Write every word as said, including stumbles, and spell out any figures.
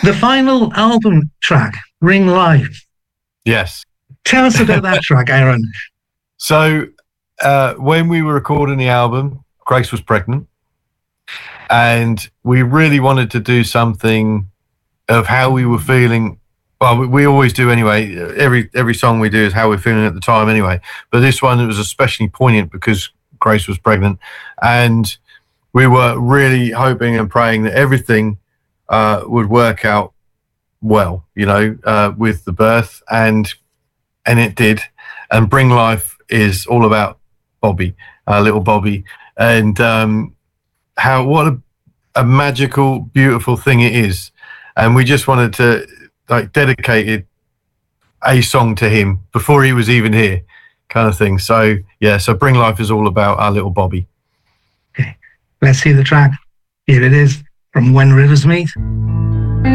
The final album track, Ring Life. Yes. Tell us about that track, Aaron. So uh, when we were recording the album, Grace was pregnant, and we really wanted to do something of how we were feeling. Well, we, we always do anyway. Every every song we do is how we're feeling at the time anyway. But this one, it was especially poignant because Grace was pregnant, and we were really hoping and praying that everything uh, would work out well, you know, uh, with the birth, and and it did. And Bring Life is all about Bobby, uh, little Bobby, and um, how what a, a magical, beautiful thing it is. And we just wanted to like dedicate a song to him before he was even here, kind of thing. So yeah, so Bring Life is all about our little Bobby. Okay, let's see the track. Here it is from When Rivers Meet.